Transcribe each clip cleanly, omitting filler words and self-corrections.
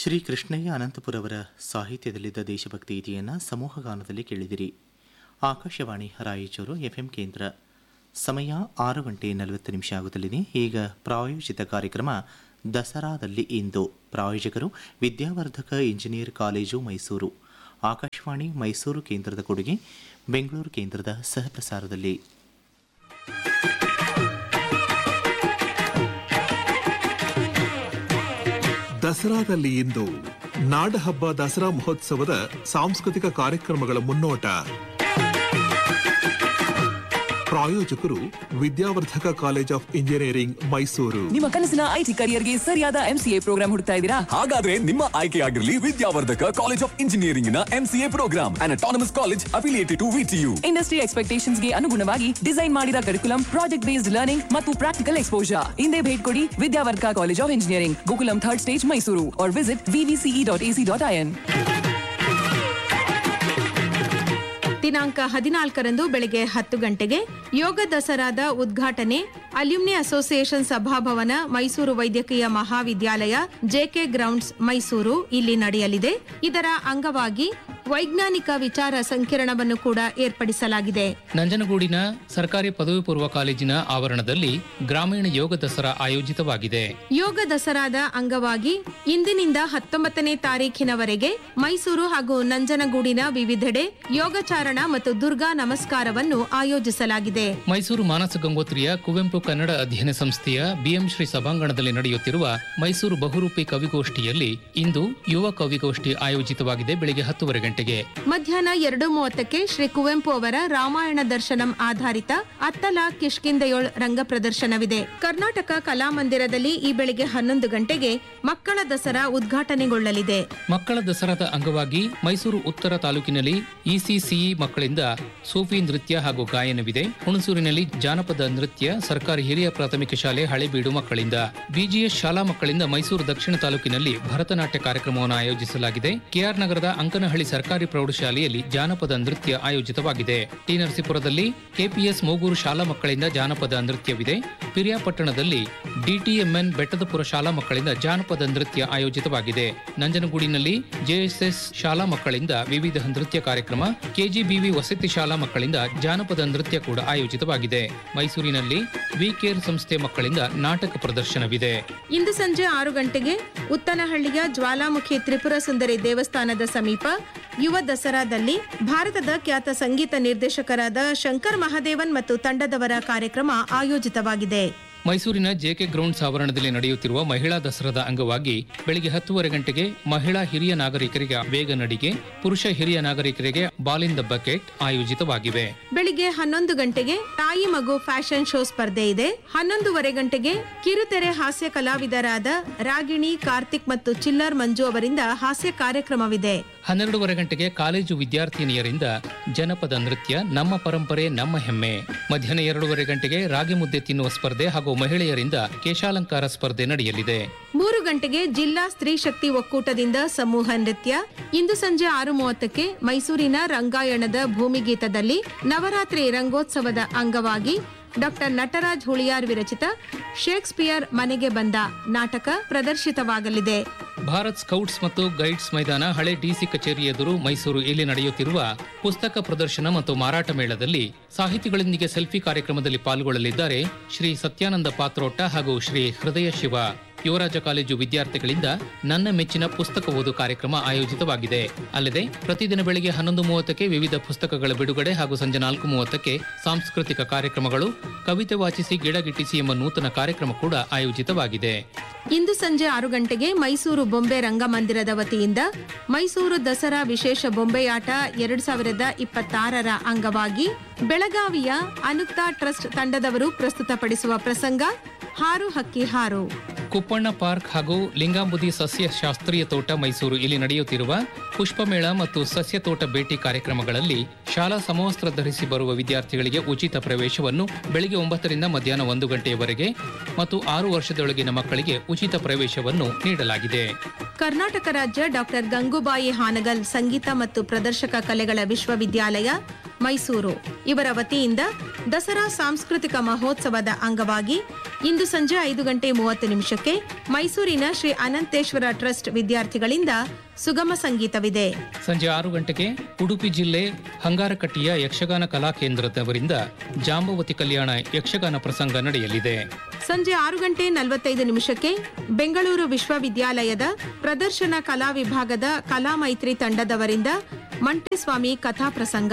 ಶ್ರೀ ಕೃಷ್ಣಯ್ಯ ಅನಂತಪುರವರ ಸಾಹಿತ್ಯದಲ್ಲಿದ್ದ ದೇಶಭಕ್ತಿ ಗೀತೆಯನ್ನು ಸಮೂಹಗಾನದಲ್ಲಿ ಕೇಳಿದಿರಿ. ಆಕಾಶವಾಣಿ ರಾಯಚೂರು ಎಫ್ಎಂ ಕೇಂದ್ರ. ಸಮಯ 6:40 ಆಗುತ್ತಲಿದೆ. ಈಗ ಪ್ರಾಯೋಜಿತ ಕಾರ್ಯಕ್ರಮ ದಸರಾದಲ್ಲಿ ಇಂದು. ಪ್ರಾಯೋಜಕರು ವಿದ್ಯಾವರ್ಧಕ ಇಂಜಿನಿಯರ್ ಕಾಲೇಜು ಮೈಸೂರು. ಆಕಾಶವಾಣಿ ಮೈಸೂರು ಕೇಂದ್ರದ ಕೊಡುಗೆ, ಬೆಂಗಳೂರು ಕೇಂದ್ರದ ಸಹಪ್ರಸಾರದಲ್ಲಿ. ದಸರಾದಲ್ಲಿ ಇಂದು ನಾಡಹಬ್ಬ ದಸರಾ ಮಹೋತ್ಸವದ ಸಾಂಸ್ಕೃತಿಕ ಕಾರ್ಯಕ್ರಮಗಳ ಮುನ್ನೋಟ. ಪ್ರಾಯೋಜಕರು ವಿದ್ಯಾವರ್ಧಕ ಕಾಲೇಜ್ ಆಫ್ ಇಂಜಿನಿಯರಿಂಗ್ ಮೈಸೂರು. ನಿಮ್ಮ ಕನಸಿನ ಐಟಿ ಕರಿಯರ್ಗೆ ಸರಿಯಾದ ಎಂಸಿಎ ಪ್ರೋಗ್ರಾಂ ಹುಡುಕ್ತಾ ಇದ್ದೀರಾ? ಹಾಗಾದ್ರೆ ನಿಮ್ಮ ಆಯ್ಕೆಯಾಗಿರಲಿ ವಿದ್ಯಾವರ್ಧಕ ಕಾಲೇಜ್ ಆಫ್ ಇಂಜಿನಿಯರಿಂಗ್ ನ MCA program, an autonomous college affiliated to VTU. Industry expectations ಗೆ ಅನುಗುಣವಾಗಿ ಡಿಸೈನ್ ಮಾಡಿದ ಕರಿಕ್ಯುಲಂ, ಪ್ರಾಜೆಕ್ಟ್ ಬೇಸ್ಡ್ ಲರ್ನಿಂಗ್ ಮತ್ತು ಪ್ರಾಕ್ಟಿಕಲ್ ಎಕ್ಸ್ಪೋಜರ್. ಹಿಂದೆ ಭೇಟಿ ಕೊಡಿ ವಿದ್ಯಾವರ್ಧಕ college of engineering, Gokulam 3rd stage Mysuru, or visit vvce.ac.in. ದಿನಾಂಕ 14ರಂದು ಬೆಳಗ್ಗೆ 10 ಗಂಟೆಗೆ ಯೋಗ ದಸರಾದ ಉದ್ಘಾಟನೆ ಅಲ್ಯುಮ್ನಿ ಅಸೋಸಿಯೇಷನ್ ಸಭಾಭವನ, ಮೈಸೂರು ವೈದ್ಯಕೀಯ ಮಹಾವಿದ್ಯಾಲಯ, ಜೆಕೆ ಗ್ರೌಂಡ್ಸ್ ಮೈಸೂರು ಇಲ್ಲಿ ನಡೆಯಲಿದೆ. ಇದರ ಅಂಗವಾಗಿ ವೈಜ್ಞಾನಿಕ ವಿಚಾರ ಸಂಕಿರಣವನ್ನು ಕೂಡ ಏರ್ಪಡಿಸಲಾಗಿದೆ. ನಂಜನಗೂಡಿನ ಸರ್ಕಾರಿ ಪದವಿ ಪೂರ್ವ ಕಾಲೇಜಿನ ಆವರಣದಲ್ಲಿ ಗ್ರಾಮೀಣ ಯೋಗ ದಸರಾ ಆಯೋಜಿತವಾಗಿದೆ. ಯೋಗ ದಸರಾದ ಅಂಗವಾಗಿ ಇಂದಿನಿಂದ 19ನೇ ತಾರೀಖಿನವರೆಗೆ ಮೈಸೂರು ಹಾಗೂ ನಂಜನಗೂಡಿನ ವಿವಿಧೆಡೆ ಯೋಗಾಚಾರಣ ಮತ್ತು ದುರ್ಗಾ ನಮಸ್ಕಾರವನ್ನು ಆಯೋಜಿಸಲಾಗಿದೆ. ಮೈಸೂರು ಮಾನಸ ಗಂಗೋತ್ರಿಯ ಕುವೆಂಪು ಕನ್ನಡ ಅಧ್ಯಯನ ಸಂಸ್ಥೆಯ ಬಿಎಂ ಶ್ರೀ ಸಭಾಂಗಣದಲ್ಲಿ ನಡೆಯುತ್ತಿರುವ ಮೈಸೂರು ಬಹುರೂಪಿ ಕವಿಗೋಷ್ಠಿಯಲ್ಲಿ ಇಂದು ಯುವ ಕವಿಗೋಷ್ಠಿ ಆಯೋಜಿತವಾಗಿದೆ. ಬೆಳಗ್ಗೆ 10 ಗಂಟೆಗೆ. ಮಧ್ಯಾಹ್ನ 2:30ಕ್ಕೆ ಶ್ರೀ ಕುವೆಂಪು ಅವರ ರಾಮಾಯಣ ದರ್ಶನಂ ಆಧಾರಿತ ಅತ್ತಲ ಕಿಷ್ಕಿಂದೆಯೊಳ್ ರಂಗ ಪ್ರದರ್ಶನವಿದೆ. ಕರ್ನಾಟಕ ಕಲಾಮಂದಿರದಲ್ಲಿ ಈ ಬೆಳಗ್ಗೆ 11 ಗಂಟೆಗೆ ಮಕ್ಕಳ ದಸರಾ ಉದ್ಘಾಟನೆಗೊಳ್ಳಲಿದೆ. ಮಕ್ಕಳ ದಸರಾದ ಅಂಗವಾಗಿ ಮೈಸೂರು ಉತ್ತರ ತಾಲೂಕಿನಲ್ಲಿ ಇಸಿಸಿಇ ಮಕ್ಕಳಿಂದ ಸೂಫಿ ನೃತ್ಯ ಹಾಗೂ ಗಾಯನವಿದೆ. ಹುಣಸೂರಿನಲ್ಲಿ ಜಾನಪದ ನೃತ್ಯ, ಸರ್ಕಾರಿ ಹಿರಿಯ ಪ್ರಾಥಮಿಕ ಶಾಲೆ ಹಳೆಬೀಡು ಮಕ್ಕಳಿಂದ. ಬಿಜಿಎಸ್ ಶಾಲಾ ಮಕ್ಕಳಿಂದ ಮೈಸೂರು ದಕ್ಷಿಣ ತಾಲೂಕಿನಲ್ಲಿ ಭರತನಾಟ್ಯ ಕಾರ್ಯಕ್ರಮವನ್ನು ಆಯೋಜಿಸಲಾಗಿದೆ. ಕೆಆರ್ ನಗರದ ಅಂಕನಹಳ್ಳಿ ಸರ್ಕಾರಿ ಪ್ರೌಢಶಾಲೆಯಲ್ಲಿ ಜಾನಪದ ನೃತ್ಯ ಆಯೋಜಿತವಾಗಿದೆ. ಟಿ ನರಸೀಪುರದಲ್ಲಿ ಕೆಪಿಎಸ್ ಮೂಗೂರು ಶಾಲಾ ಮಕ್ಕಳಿಂದ ಜಾನಪದ ನೃತ್ಯವಿದೆ. ಪಿರಿಯಾಪಟ್ಟಣದಲ್ಲಿ ಡಿಟಿಎಂಎನ್ ಬೆಟ್ಟದಪುರ ಶಾಲಾ ಮಕ್ಕಳಿಂದ ಜಾನಪದ ನೃತ್ಯ ಆಯೋಜಿತವಾಗಿದೆ. ನಂಜನಗೂಡಿನಲ್ಲಿ ಜೆಎಸ್ಎಸ್ ಶಾಲಾ ಮಕ್ಕಳಿಂದ ವಿವಿಧ ನೃತ್ಯ ಕಾರ್ಯಕ್ರಮ, ಕೆಜಿಬಿವಿ ವಸತಿ ಶಾಲಾ ಮಕ್ಕಳಿಂದ ಜಾನಪದ ನೃತ್ಯ ಕೂಡ ಆಯೋಜಿತವಾಗಿದೆ. ಮೈಸೂರಿನಲ್ಲಿ ವಿ ಕೇರ್ ಸಂಸ್ಥೆ ಮಕ್ಕಳಿಂದ ನಾಟಕ ಪ್ರದರ್ಶನವಿದೆ. ಇಂದು ಸಂಜೆ 6 ಗಂಟೆಗೆ ಉತ್ತನಹಳ್ಳಿಯ ಜ್ವಾಲಾಮುಖಿ ತ್ರಿಪುರ ಸುಂದರಿ ದೇವಸ್ಥಾನದ ಸಮೀಪ ಯುವ ದಸರಾದಲ್ಲಿ ಭಾರತದ ಖ್ಯಾತ ಸಂಗೀತ ನಿರ್ದೇಶಕರಾದ ಶಂಕರ್ ಮಹಾದೇವನ್ ಮತ್ತು ತಂಡದವರ ಕಾರ್ಯಕ್ರಮ ಆಯೋಜಿತವಾಗಿದೆ. ಮೈಸೂರಿನ ಜೆಕೆ ಗ್ರೌಂಡ್ಸ್ ಆವರಣದಲ್ಲಿ ನಡೆಯುತ್ತಿರುವ ಮಹಿಳಾ ದಸರಾದ ಅಂಗವಾಗಿ ಬೆಳಗ್ಗೆ 10 ಗಂಟೆಗೆ ಮಹಿಳಾ ಹಿರಿಯ ನಾಗರಿಕರಿಗೆ ವೇಗ ನಡಿಗೆ, ಪುರುಷ ಹಿರಿಯ ನಾಗರಿಕರಿಗೆ ಬಾಲ್ ಇನ್ ದ ಬಕೆಟ್ ಆಯೋಜಿತವಾಗಿವೆ. ಬೆಳಿಗ್ಗೆ 11 ಗಂಟೆಗೆ ತಾಯಿ ಮಗು ಫ್ಯಾಷನ್ ಶೋ ಸ್ಪರ್ಧೆ ಇದೆ. 11:30 ಗಂಟೆಗೆ ಕಿರುತೆರೆ ಹಾಸ್ಯ ಕಲಾವಿದರಾದ ರಾಗಿಣಿ, ಕಾರ್ತಿಕ್ ಮತ್ತು ಚಿಲ್ಲರ್ ಮಂಜು ಅವರಿಂದ ಹಾಸ್ಯ ಕಾರ್ಯಕ್ರಮವಿದೆ. 12:30 ಗಂಟೆಗೆ ಕಾಲೇಜು ವಿದ್ಯಾರ್ಥಿನಿಯರಿಂದ ಜನಪದ ನೃತ್ಯ, ನಮ್ಮ ಪರಂಪರೆ ನಮ್ಮ ಹೆಮ್ಮೆ. ಮಧ್ಯಾಹ್ನ 2:30 ಗಂಟೆಗೆ ರಾಗಿ ಮುದ್ದೆ ತಿನ್ನುವ ಸ್ಪರ್ಧೆ ಹಾಗೂ ಮಹಿಳೆಯರಿಂದ ಕೇಶಾಲಂಕಾರ ಸ್ಪರ್ಧೆ ನಡೆಯಲಿದೆ. 3 ಗಂಟೆಗೆ ಜಿಲ್ಲಾ ಸ್ತ್ರೀ ಶಕ್ತಿ ಒಕ್ಕೂಟದಿಂದ ಸಮೂಹ ನೃತ್ಯ. ಇಂದು ಸಂಜೆ 6:30ಕ್ಕೆ ಮೈಸೂರಿನ ರಂಗಾಯಣದ ಭೂಮಿಗೀತದಲ್ಲಿ ನವರಾತ್ರಿ ರಂಗೋತ್ಸವದ ಅಂಗವಾಗಿ ಡಾಕ್ಟರ್ ನಟರಾಜ್ ಹುಳಿಯಾರ್ ವಿರಚಿತ ಶೇಕ್ಸ್ಪಿಯರ್ ಮನೆಗೆ ಬಂದ ನಾಟಕ ಪ್ರದರ್ಶಿತವಾಗಲಿದೆ. ಭಾರತ್ ಸ್ಕೌಟ್ಸ್ ಮತ್ತು ಗೈಡ್ಸ್ ಮೈದಾನ, ಹಳೆ ಡಿಸಿ ಕಚೇರಿ ಎದುರು ಮೈಸೂರು ಇಲ್ಲಿ ನಡೆಯುತ್ತಿರುವ ಪುಸ್ತಕ ಪ್ರದರ್ಶನ ಮತ್ತು ಮಾರಾಟ ಮೇಳದಲ್ಲಿ ಸಾಹಿತಿಗಳೊಂದಿಗೆ ಸೆಲ್ಫಿ ಕಾರ್ಯಕ್ರಮದಲ್ಲಿ ಪಾಲ್ಗೊಳ್ಳಲಿದ್ದಾರೆ ಶ್ರೀ ಸತ್ಯಾನಂದ ಪಾತ್ರೋಟ ಹಾಗೂ ಶ್ರೀ ಹೃದಯ ಶಿವ. ಯುವರಾಜ ಕಾಲೇಜು ವಿದ್ಯಾರ್ಥಿಗಳಿಂದ ನನ್ನ ಮೆಚ್ಚಿನ ಪುಸ್ತಕ ಓದು ಕಾರ್ಯಕ್ರಮ ಆಯೋಜಿತವಾಗಿದೆ. ಅಲ್ಲದೆ ಪ್ರತಿದಿನ ಬೆಳಗ್ಗೆ 11:30ಕ್ಕೆ ವಿವಿಧ ಪುಸ್ತಕಗಳ ಬಿಡುಗಡೆ ಹಾಗೂ ಸಂಜೆ 4:30ಕ್ಕೆ ಸಾಂಸ್ಕೃತಿಕ ಕಾರ್ಯಕ್ರಮಗಳು, ಕವಿತೆ ವಾಚಿಸಿ ಗಿಡಗಿಟ್ಟಿಸಿ ಎಂಬ ನೂತನ ಕಾರ್ಯಕ್ರಮ ಕೂಡ ಆಯೋಜಿತವಾಗಿದೆ. ಇಂದು ಸಂಜೆ 6 ಗಂಟೆಗೆ ಮೈಸೂರು ಬೊಂಬೆ ರಂಗಮಂದಿರದ ವತಿಯಿಂದ ಮೈಸೂರು ದಸರಾ ವಿಶೇಷ ಬೊಂಬೆಯಾಟ 2026ರ ಅಂಗವಾಗಿ ಬೆಳಗಾವಿಯ ಅನುಕ್ತಾ ಟ್ರಸ್ಟ್ ತಂಡದವರು ಪ್ರಸ್ತುತಪಡಿಸುವ ಪ್ರಸಂಗ ಹಾರು ಹಕ್ಕಿ ಹಾರು. ಕುಪ್ಪಣ್ಣ ಪಾರ್ಕ್ ಹಾಗೂ ಲಿಂಗಾಂಬುದಿ ಸಸ್ಯ ಶಾಸ್ತ್ರೀಯ ತೋಟ ಮೈಸೂರು ಇಲ್ಲಿ ನಡೆಯುತ್ತಿರುವ ಪುಷ್ಪಮೇಳ ಮತ್ತು ಸಸ್ಯ ತೋಟ ಭೇಟಿ ಕಾರ್ಯಕ್ರಮಗಳಲ್ಲಿ ಶಾಲಾ ಸಮವಸ್ತ್ರ ಧರಿಸಿ ಬರುವ ವಿದ್ಯಾರ್ಥಿಗಳಿಗೆ ಉಚಿತ ಪ್ರವೇಶವನ್ನು ಬೆಳಗ್ಗೆ 9ರಿಂದ ಮಧ್ಯಾಹ್ನ 1 ಗಂಟೆಯವರೆಗೆ ಮತ್ತು 6 ವರ್ಷದೊಳಗಿನ ಮಕ್ಕಳಿಗೆ ಉಚಿತ ಪ್ರವೇಶವನ್ನು ನೀಡಲಾಗಿದೆ. ಕರ್ನಾಟಕ ರಾಜ್ಯ ಡಾಕ್ಟರ್ ಗಂಗೂಬಾಯಿ ಹಾನಗಲ್ ಸಂಗೀತ ಮತ್ತು ಪ್ರದರ್ಶಕ ಕಲೆಗಳ ವಿಶ್ವವಿದ್ಯಾಲಯ ಮೈಸೂರು ಇವರ ವತಿಯಿಂದ ದಸರಾ ಸಾಂಸ್ಕೃತಿಕ ಮಹೋತ್ಸವದ ಅಂಗವಾಗಿ ಇಂದು ಸಂಜೆ 5:30 ಮೈಸೂರಿನ ಶ್ರೀ ಅನಂತೇಶ್ವರ ಟ್ರಸ್ಟ್ ವಿದ್ಯಾರ್ಥಿಗಳಿಂದ ಸುಗಮ ಸಂಗೀತವಿದೆ. ಸಂಜೆ 6 ಗಂಟೆಗೆ ಉಡುಪಿ ಜಿಲ್ಲೆ ಹಂಗಾರಕಟ್ಟಿಯ ಯಕ್ಷಗಾನ ಕಲಾಕೇಂದ್ರದವರಿಂದ ಜಾಂಬವತಿ ಕಲ್ಯಾಣ ಯಕ್ಷಗಾನ ಪ್ರಸಂಗ ನಡೆಯಲಿದೆ. ಸಂಜೆ 6:45 ಬೆಂಗಳೂರು ವಿಶ್ವವಿದ್ಯಾಲಯದ ಪ್ರದರ್ಶನ ಕಲಾ ವಿಭಾಗದ ಕಲಾ ಮೈತ್ರಿ ತಂಡದವರಿಂದ ಮಂಟೇಸ್ವಾಮಿ ಕಥಾ ಪ್ರಸಂಗ.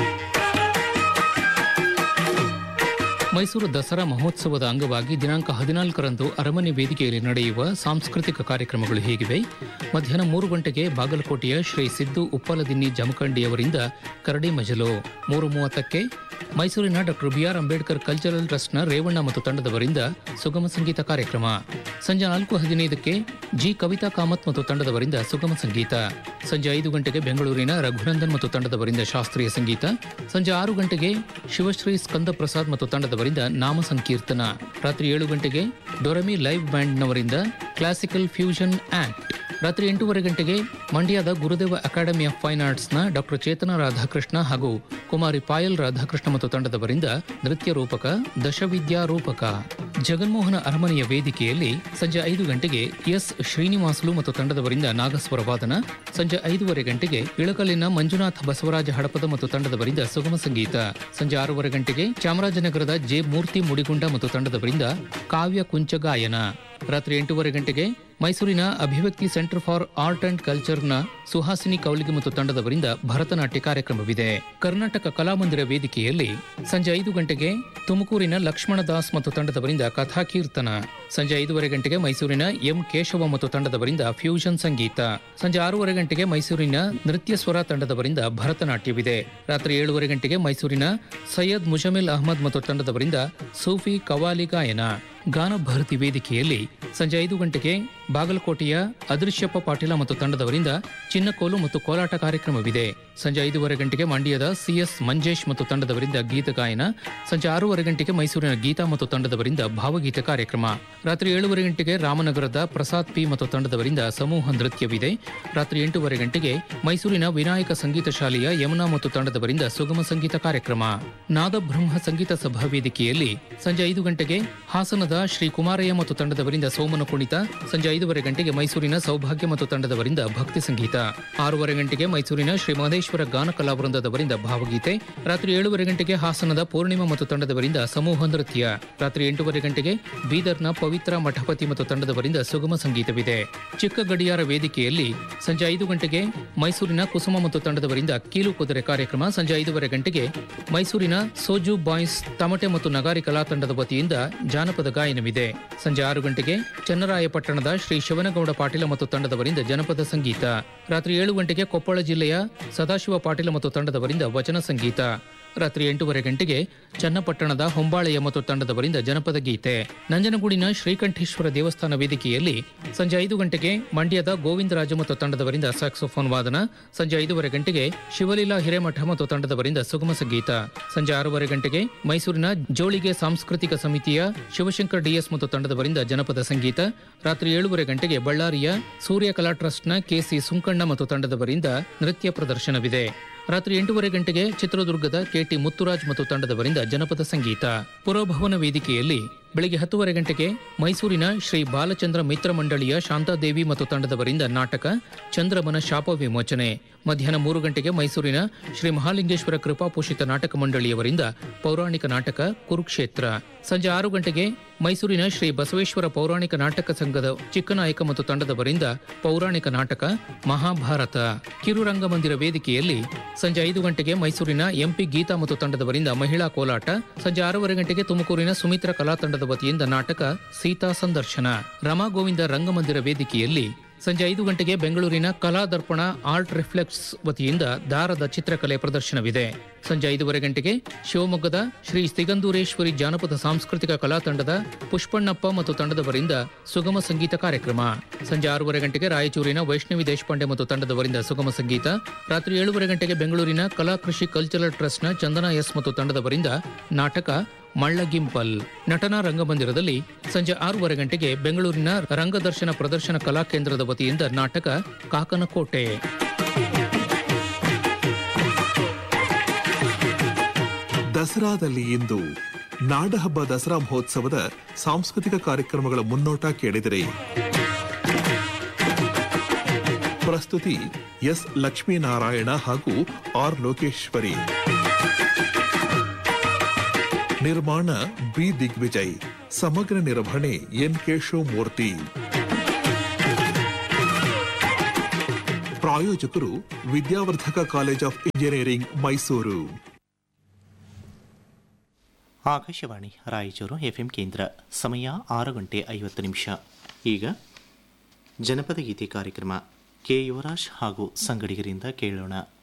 ಮೈಸೂರು ದಸರಾ ಮಹೋತ್ಸವದ ಅಂಗವಾಗಿ ದಿನಾಂಕ 14ರಂದು ಅರಮನೆ ವೇದಿಕೆಯಲ್ಲಿ ನಡೆಯುವ ಸಾಂಸ್ಕೃತಿಕ ಕಾರ್ಯಕ್ರಮಗಳು ಹೀಗಿವೆ. ಮಧ್ಯಾಹ್ನ 3 ಗಂಟೆಗೆ ಬಾಗಲಕೋಟೆಯ ಶ್ರೀ ಸಿದ್ದು ಉಪ್ಪಲದಿನ್ನಿ ಜಮಖಂಡಿಯವರಿಂದ ಕರಡಿ ಮಜಲು. 3:30ಕ್ಕೆ ಮೈಸೂರಿನ ಡಾಕ್ಟರ್ BR ಅಂಬೇಡ್ಕರ್ ಕಲ್ಚರಲ್ ಟ್ರಸ್ಟ್ನ ರೇವಣ್ಣ ಮತ್ತು ತಂಡದವರಿಂದ ಸುಗಮ ಸಂಗೀತ ಕಾರ್ಯಕ್ರಮ. ಸಂಜೆ 4:15ಕ್ಕೆ ಜಿ ಕವಿತಾ ಕಾಮತ್ ಮತ್ತು ತಂಡದವರಿಂದ ಸುಗಮ ಸಂಗೀತ. ಸಂಜೆ 5 ಗಂಟೆಗೆ ಬೆಂಗಳೂರಿನ ರಘುನಂದನ್ ಮತ್ತು ತಂಡದವರಿಂದ ಶಾಸ್ತ್ರೀಯ ಸಂಗೀತ. ಸಂಜೆ 6 ಗಂಟೆಗೆ ಶಿವಶ್ರೀ ಸ್ಕಂದ ಪ್ರಸಾದ್ ಮತ್ತು ತಂಡದವರಿಂದ ನಾಮ ಸಂಕೀರ್ತನ. ರಾತ್ರಿ 7 ಗಂಟೆಗೆ ಡೊರಮಿ ಲೈವ್ ಬ್ಯಾಂಡ್ನವರಿಂದ ಕ್ಲಾಸಿಕಲ್ ಫ್ಯೂಷನ್ ಆಕ್ಟ್. ರಾತ್ರಿ 8:30 ಗಂಟೆಗೆ ಮಂಡ್ಯದ ಗುರುದೇವ ಅಕಾಡೆಮಿ ಆಫ್ ಫೈನ್ ಆರ್ಟ್ಸ್ನ ಡಾಕ್ಟರ್ ಚೇತನ ರಾಧಾಕೃಷ್ಣ ಹಾಗೂ ಕುಮಾರಿ ಪಾಯಲ್ ರಾಧಾಕೃಷ್ಣ ಮತ್ತು ತಂಡದವರಿಂದ ನೃತ್ಯ ರೂಪಕ ದಶವಿದ್ಯಾ ರೂಪಕ. ಜಗನ್ಮೋಹನ ಅರಮನೆಯ ವೇದಿಕೆಯಲ್ಲಿ ಸಂಜೆ 5 ಗಂಟೆಗೆ ಎಸ್ ಶ್ರೀನಿವಾಸುಲು ಮತ್ತು ತಂಡದವರಿಂದ ನಾಗಸ್ವರ ವಾದನ. ಸಂಜೆ 5:30 ಗಂಟೆಗೆ ಇಳಕಲ್ಲಿನ ಮಂಜುನಾಥ ಬಸವರಾಜ ಹಡಪದ ಮತ್ತು ತಂಡದವರಿಂದ ಸುಗಮ ಸಂಗೀತ. ಸಂಜೆ 6:30 ಗಂಟೆಗೆ ಚಾಮರಾಜನಗರದ ಜೆ ಮೂರ್ತಿ ಮುಡಿಗುಂಡ ಮತ್ತು ತಂಡದವರಿಂದ ಕಾವ್ಯ ಕುಂಚ ಗಾಯನ. ರಾತ್ರಿ 8:30 ಗಂಟೆಗೆ ಮೈಸೂರಿನ ಅಭಿವ್ಯಕ್ತಿ centre for art and ಕಲ್ಚರ್ನ Suhasini ಕೌಲಿಗೆ ಮತ್ತು ತಂಡದವರಿಂದ ಭರತನಾಟ್ಯ ಕಾರ್ಯಕ್ರಮವಿದೆ. ಕರ್ನಾಟಕ ಕಲಾಮಂದಿರ ವೇದಿಕೆಯಲ್ಲಿ ಸಂಜೆ 5 ಗಂಟೆಗೆ ತುಮಕೂರಿನ ಲಕ್ಷ್ಮಣ ದಾಸ್ ಮತ್ತು ತಂಡದವರಿಂದ ಕಥಾಕೀರ್ತನ. ಸಂಜೆ 5:30 ಗಂಟೆಗೆ ಮೈಸೂರಿನ ಎಂ ಕೇಶವ ಮತ್ತು ತಂಡದವರಿಂದ ಫ್ಯೂಷನ್ ಸಂಗೀತ. ಸಂಜೆ 6:30 ಗಂಟೆಗೆ ಮೈಸೂರಿನ ನೃತ್ಯ ಸ್ವರ ತಂಡದವರಿಂದ ಭರತನಾಟ್ಯವಿದೆ. ರಾತ್ರಿ 7:30 ಗಂಟೆಗೆ ಮೈಸೂರಿನ ಸೈಯದ್ ಮುಜಮಿಲ್ ಅಹಮದ್ ಮತ್ತು ತಂಡದವರಿಂದ ಸೂಫಿ ಕವಾಲಿ ಗಾಯನ. ಗಾನ ಭಾರತಿ ವೇದಿಕೆಯಲ್ಲಿ ಸಂಜೆ 5 ಗಂಟೆಗೆ ಬಾಗಲಕೋಟೆಯ ಅದೃಶ್ಯಪ್ಪ ಪಾಟೀಲ ಮತ್ತು ತಂಡದವರಿಂದ ಚಿನ್ನಕೋಲು ಮತ್ತು ಕೋಲಾಟ ಕಾರ್ಯಕ್ರಮವಿದೆ. ಸಂಜೆ 5:30 ಗಂಟೆಗೆ ಮಂಡ್ಯದ CS ಮಂಜೇಶ್ ಮತ್ತು ತಂಡದವರಿಂದ ಗೀತ ಗಾಯನ. ಸಂಜೆ 6:30 ಗಂಟೆಗೆ ಮೈಸೂರಿನ ಗೀತಾ ಮತ್ತು ತಂಡದವರಿಂದ ಭಾವಗೀತೆ ಕಾರ್ಯಕ್ರಮ. ರಾತ್ರಿ 7:30 ಗಂಟೆಗೆ ರಾಮನಗರದ ಪ್ರಸಾದ್ ಪಿ ಮತ್ತು ತಂಡದವರಿಂದ ಸಮೂಹ ನೃತ್ಯವಿದೆ. ರಾತ್ರಿ 8:30 ಗಂಟೆಗೆ ಮೈಸೂರಿನ ವಿನಾಯಕ ಸಂಗೀತ ಶಾಲೆಯ ಯಮುನಾ ಮತ್ತು ತಂಡದವರಿಂದ ಸುಗಮ ಸಂಗೀತ ಕಾರ್ಯಕ್ರಮ. ನಾದಬ್ರಹ್ಮ ಸಂಗೀತ ಸಭಾ ವೇದಿಕೆಯಲ್ಲಿ ಸಂಜೆ 5 ಗಂಟೆಗೆ ಹಾಸನದ ಶ್ರೀ ಕುಮಾರಯ್ಯ ಮತ್ತು ತಂಡದವರಿಂದ ಸೋಮನ ಕುಣಿತ. ಸಂಜೆ 5:30 ಗಂಟೆಗೆ ಮೈಸೂರಿನ ಸೌಭಾಗ್ಯ ಮತ್ತು ತಂಡದವರಿಂದ ಭಕ್ತಿ ಸಂಗೀತ. 6:30 ಗಂಟೆಗೆ ಮೈಸೂರಿನ ಶ್ರೀ ಮಹದೇಶ್ವರ ಗಾನ ಕಲಾ ವೃಂದದವರಿಂದ ಭಾವಗೀತೆ. ರಾತ್ರಿ 7:30 ಗಂಟೆಗೆ ಹಾಸನದ ಪೂರ್ಣಿಮಾ ಮತ್ತು ತಂಡದವರಿಂದ ಸಮೂಹ ನೃತ್ಯ. ರಾತ್ರಿ 8:30 ಗಂಟೆಗೆ ಬೀದರ್ನ ಪವಿತ್ರ ಮಠಪತಿ ಮತ್ತು ತಂಡದವರಿಂದ ಸುಗಮ ಸಂಗೀತವಿದೆ. ಚಿಕ್ಕ ಗಡಿಯಾರ ವೇದಿಕೆಯಲ್ಲಿ ಸಂಜೆ 5 ಗಂಟೆಗೆ ಮೈಸೂರಿನ ಕುಸುಮ ಮತ್ತು ತಂಡದವರಿಂದ ಕೀಲು ಕುದುರೆ ಕಾರ್ಯಕ್ರಮ. ಸಂಜೆ 5:30 ಗಂಟೆಗೆ ಮೈಸೂರಿನ ಸೋಜು ಬಾಯ್ಸ್ ತಮಟೆ ಮತ್ತು ನಗಾರಿ ಕಲಾ ತಂಡದ ವತಿಯಿಂದ ಜಾನಪದ ಗಾಯನವಿದೆ. ಸಂಜೆ 6 ಗಂಟೆಗೆ ಚನ್ನರಾಯಪಟ್ಟಣದ ಶ್ರೀ ಶಿವನಗೌಡ ಪಾಟೀಲ ಮತ್ತು ತಂಡದವರಿಂದ ಜನಪದ ಸಂಗೀತ. ರಾತ್ರಿ 7 ಗಂಟೆಗೆ ಕೊಪ್ಪಳ ಜಿಲ್ಲೆಯ ಸದಾಶಿವ ಪಾಟೀಲ ಮತ್ತು ತಂಡದವರಿಂದ ವಚನ ಸಂಗೀತ. ರಾತ್ರಿ 8:30 ಗಂಟೆಗೆ ಚನ್ನಪಟ್ಟಣದ ಹೊಂಬಾಳೆಯ ಮತ್ತು ತಂಡದವರಿಂದ ಜನಪದ ಗೀತೆ. ನಂಜನಗೂಡಿನ ಶ್ರೀಕಂಠೇಶ್ವರ ದೇವಸ್ಥಾನ ವೇದಿಕೆಯಲ್ಲಿ ಸಂಜೆ 5 ಗಂಟೆಗೆ ಮಂಡ್ಯದ ಗೋವಿಂದರಾಜ ಮತ್ತು ತಂಡದವರಿಂದ ಸ್ಯಾಕ್ಸೋಫೋನ್ ವಾದನ. ಸಂಜೆ 5:30 ಗಂಟೆಗೆ ಶಿವಲೀಲಾ ಹಿರೇಮಠ ಮತ್ತು ತಂಡದವರಿಂದ ಸುಗಮ ಸಂಗೀತ. ಸಂಜೆ 6:30 ಗಂಟೆಗೆ ಮೈಸೂರಿನ ಜೋಳಿಗೆ ಸಾಂಸ್ಕೃತಿಕ ಸಮಿತಿಯ ಶಿವಶಂಕರ್ DS ಮತ್ತು ತಂಡದವರಿಂದ ಜನಪದ ಸಂಗೀತ. ರಾತ್ರಿ 7:30 ಗಂಟೆಗೆ ಬಳ್ಳಾರಿಯ ಸೂರ್ಯ ಕಲಾ ಟ್ರಸ್ಟ್ನ KC ಸುಂಕಣ್ಣ ಮತ್ತು ತಂಡದವರಿಂದ ನೃತ್ಯ ಪ್ರದರ್ಶನವಿದೆ. ರಾತ್ರಿ 8:30 ಗಂಟೆಗೆ ಚಿತ್ರದುರ್ಗದ KT ಮುತ್ತುರಾಜ್ ಮತ್ತು ತಂಡದವರಿಂದ ಜನಪದ ಸಂಗೀತ. ಪುರಭವನ ವೇದಿಕೆಯಲ್ಲಿ ಬೆಳಗ್ಗೆ 10:30 ಗಂಟೆಗೆ ಮೈಸೂರಿನ ಶ್ರೀ ಬಾಲಚಂದ್ರ ಮಿತ್ರ ಮಂಡಳಿಯ ಶಾಂತಾದೇವಿ ಮತ್ತು ತಂಡದವರಿಂದ ನಾಟಕ ಚಂದ್ರಮನ ಶಾಪ ವಿಮೋಚನೆ. ಮಧ್ಯಾಹ್ನ 3 ಗಂಟೆಗೆ ಮೈಸೂರಿನ ಶ್ರೀ ಮಹಾಲಿಂಗೇಶ್ವರ ಕೃಪಾಪೋಷಿತ ನಾಟಕ ಮಂಡಳಿಯವರಿಂದ ಪೌರಾಣಿಕ ನಾಟಕ ಕುರುಕ್ಷೇತ್ರ. ಸಂಜೆ 6 ಗಂಟೆಗೆ ಮೈಸೂರಿನ ಶ್ರೀ ಬಸವೇಶ್ವರ ಪೌರಾಣಿಕ ನಾಟಕ ಸಂಘದ ಚಿಕ್ಕನಾಯಕ ಮತ್ತು ತಂಡದವರಿಂದ ಪೌರಾಣಿಕ ನಾಟಕ ಮಹಾಭಾರತ. ಕಿರುರಂಗಮಂದಿರ ವೇದಿಕೆಯಲ್ಲಿ ಸಂಜೆ 5 ಗಂಟೆಗೆ ಮೈಸೂರಿನ MP ಗೀತಾ ಮತ್ತು ತಂಡದವರಿಂದ ಮಹಿಳಾ ಕೋಲಾಟ. ಸಂಜೆ 6:30 ಗಂಟೆಗೆ ತುಮಕೂರಿನ ಸುಮಿತ್ರ ಕಲಾ ತಂಡದ ವತಿಯಿಂದ ನಾಟಕ ಸೀತಾ ಸಂದರ್ಶನ. ರಮಾ ಗೋವಿಂದ ರಂಗಮಂದಿರ ವೇದಿಕೆಯಲ್ಲಿ ಸಂಜೆ 5 ಗಂಟೆಗೆ ಬೆಂಗಳೂರಿನ ಕಲಾ ದರ್ಪಣ ಆರ್ಟ್ ರಿಫ್ಲೆಕ್ಟ್ಸ್ ವತಿಯಿಂದ ದಾರದ ಚಿತ್ರಕಲೆ ಪ್ರದರ್ಶನವಿದೆ. ಸಂಜೆ 5:30 ಗಂಟೆಗೆ ಶಿವಮೊಗ್ಗದ ಶ್ರೀ ಸಿಗಂದೂರೇಶ್ವರಿ ಜಾನಪದ ಸಾಂಸ್ಕೃತಿಕ ಕಲಾ ತಂಡದ ಪುಷ್ಪಣ್ಣಪ್ಪ ಮತ್ತು ತಂಡದವರಿಂದ ಸುಗಮ ಸಂಗೀತ ಕಾರ್ಯಕ್ರಮ. ಸಂಜೆ 6:30 ಗಂಟೆಗೆ ರಾಯಚೂರಿನ ವೈಷ್ಣವಿ ದೇಶಪಾಂಡೆ ಮತ್ತು ತಂಡದವರಿಂದ ಸುಗಮ ಸಂಗೀತ. ರಾತ್ರಿ 7:30 ಗಂಟೆಗೆ ಬೆಂಗಳೂರಿನ ಕಲಾ ಕೃಷಿ ಕಲ್ಚರಲ್ ಟ್ರಸ್ಟ್ನ ಚಂದನಾ S ಮತ್ತು ತಂಡದವರಿಂದ ನಾಟಕ ಮಳ್ಳಗಿಂಪಲ್. ನಟನಾ ರಂಗಮಂದಿರದಲ್ಲಿ ಸಂಜೆ 6:30 ಗಂಟೆಗೆ ಬೆಂಗಳೂರಿನ ರಂಗದರ್ಶನ ಪ್ರದರ್ಶನ ಕಲಾ ಕೇಂದ್ರದ ವತಿಯಿಂದ ನಾಟಕ ಕಾಕನಕೋಟೆ. ದಸರಾದಲ್ಲಿ ಇಂದು ನಾಡಹಬ್ಬ ದಸರಾ ಮಹೋತ್ಸವದ ಸಾಂಸ್ಕೃತಿಕ ಕಾರ್ಯಕ್ರಮಗಳ ಮುನ್ನೋಟ ಕೇಳಿದಿರಿ. ಪ್ರಸ್ತುತಿ ಎಸ್ ಲಕ್ಷ್ಮೀನಾರಾಯಣ ಹಾಗೂ ಆರ್ ಲೋಕೇಶ್ವರಿ. ನಿರ್ಮಾಣ ಬಿ ದಿಗ್ವಿಜಯ್. ಸಮಗ್ರ ನಿರ್ವಹಣೆ ಎನ್ ಕೇಶವಮೂರ್ತಿ. ಪ್ರಾಯೋಜಕರು ವಿದ್ಯಾವರ್ಧಕ college of engineering Mysuru. Akashvani Raichur FM ಕೇಂದ್ರ. ಸಮಯ 6:50. ಈಗ ಜನಪದ ಗೀತೆ ಕಾರ್ಯಕ್ರಮ ಕೆ ಯುವರಾಜ್ ಹಾಗೂ ಸಂಗಡಿಗರಿಂದ ಕೇಳೋಣ.